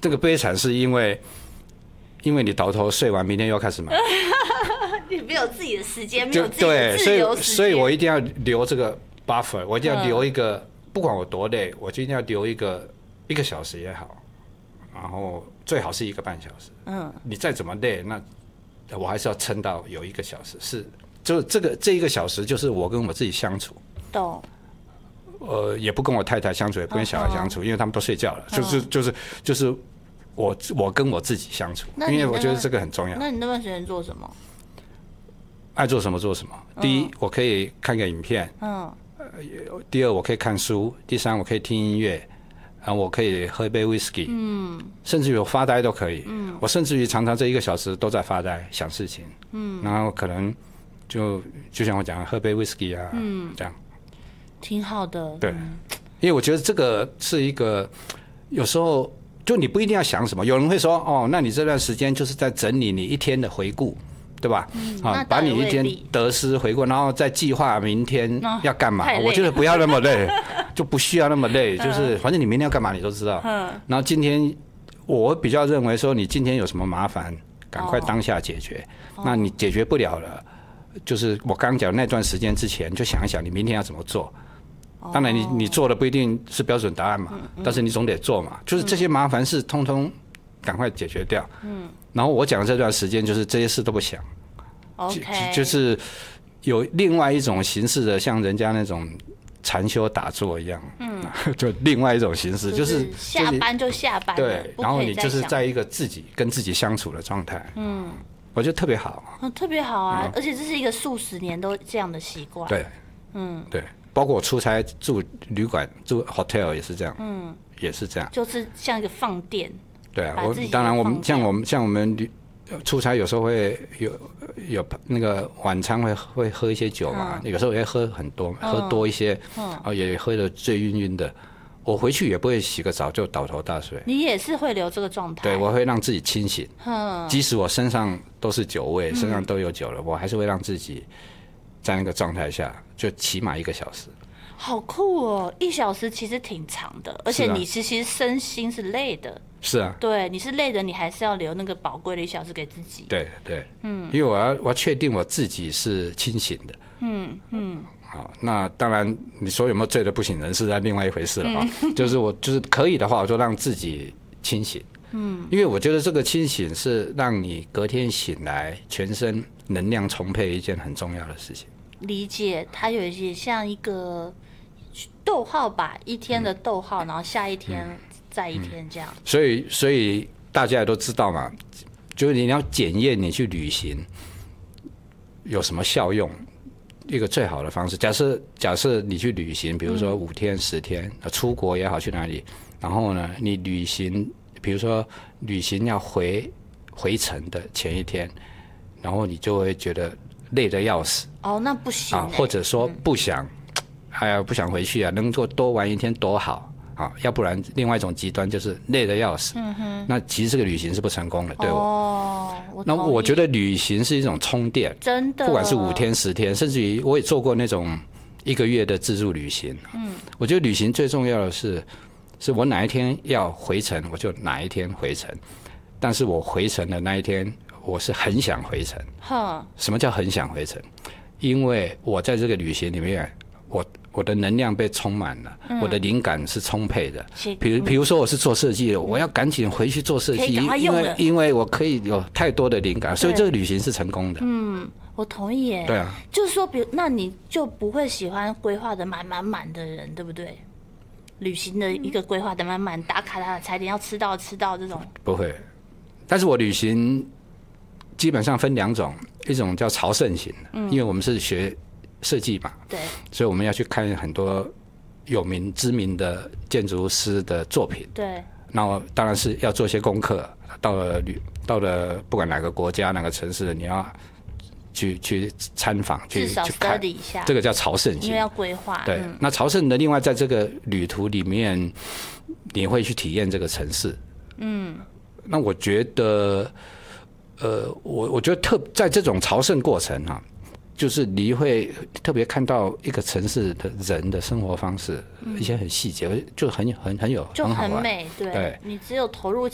这个悲惨是因为你倒头睡完，明天又要开始买， 你没有自己的时间，没有自己的自由时间， 所以我一定要留这个 buffer， 我一定要留一个，不管我多累，我就一定要留一个小时也好，然后最好是1个半小时。你再怎么累，那我还是要撑到有1个小时，就这1个小时就是我跟我自己相处。 懂。 也不跟我太太相处，也不跟小孩相处，因为他们都睡觉了。就是我跟我自己相处，因为我觉得这个很重要。 那你那段时间做什么？ 爱做什么做什么。第一，我可以看个影片。第二，我可以看书。第三，我可以听音乐。然后我可以喝一杯 whisky。甚至于我发呆都可以。我甚至于常常这1个小时都在发呆想事情。然后可能就像我讲，喝杯 whisky 啊，这样。 挺好的。 对，因为我觉得这个是一个有时候。就你不一定要想什么，有人会说哦，那你这段时间就是在整理你一天的回顾，对吧？把你一天得失回顾，然后再计划明天要干嘛。我觉得不要那么累，就不需要那么累，就是反正你明天要干嘛你都知道。然后今天我比较认为说，你今天有什么麻烦，赶快当下解决。那你解决不了了，就是我刚讲那段时间之前，就想一想你明天要怎么做。当然你做的不一定是标准答案嘛，但是你总得做嘛，就是这些麻烦事通通赶快解决掉。然后我讲的这段时间就是这些事都不想。就是有另外一种形式的，像人家那种禅修打坐一样。就另外一种形式，就是下班就下班了。 对，然后你就是在一个跟自己相处的状态。我觉得特别好。 特别好啊，而且这是一个数十年都这样的习惯。 对。对。包括我出差住旅馆住 hotel 也是这样。也是这样， 就是像一个放电。 对啊，当然我们像我们出差有时候会有那个晚餐会喝一些酒嘛，有时候也喝很多，喝多一些，也喝得醉晕晕的。我回去也不会洗个澡就倒头大睡。 你也是会留这个状态？ 对，我会让自己清醒。即使我身上都是酒味，身上都有酒了，我还是会让自己在那个状态下，就起码1个小时。 好酷哦！1小时其实挺长的，而且你其实身心是累的。 是啊。对， 你是累的，你还是要留那个宝贵的1小时给自己。 对。因为我要确定我自己是清醒的。好，那当然你说有没有醉的不省人事，那另外一回事了。就是我就是可以的话，我就让自己清醒。因为我觉得这个清醒是让你隔天醒来全身能量充沛一件很重要的事情。 理解，它有一些像一个逗号吧，一天的逗号，然后下一天再一天这样。 所以大家也都知道嘛，就是你要检验你去旅行有什么效用，一个最好的方式。假设你去旅行，比如说5天10天，出国也好，去哪里，然后呢，你旅行，比如说旅行要回程的前一天，然后你就会觉得累得要死。 那不行或者说不想，不想回去啊，能够多玩1天多好啊，要不然另外一种极端就是累得要死。那其实这个旅行是不成功的，对我。那我觉得旅行是一种充电， 真的， 不管是5天10天，甚至于我也做过那种1个月的自助旅行。我觉得旅行最重要的是我哪一天要回程，我就哪一天回程。但是我回程的那一天，我是很想回程。什么叫很想回程？因为我在这个旅行里面，我的能量被充满了，我的灵感是充沛的。比如说我是做设计的，我要赶紧回去做设计，因为我可以有太多的灵感，所以这个旅行是成功的。 我同意耶。 对啊， 就是说，那你就不会喜欢规划的满的人，对不对？旅行的一个规划的满，打卡的踩点要吃到这种。 不会，但是我旅行基本上分2种，一种叫朝圣型的，因为我们是学设计嘛， 对， 所以我们要去看很多知名的建筑师的作品， 对， 那当然是要做些功课，到了不管哪个国家哪个城市，你要去参访， 至少 study 一下， 这个叫朝圣型， 因为要规划。 对，那朝圣的另外在这个旅途里面，你会去体验这个城市。那我觉得，我觉得在这种朝圣过程啊，就是你会特别看到一个城市的人的生活方式，一些很细节，就很有就很好玩， 很美。对，你只有投入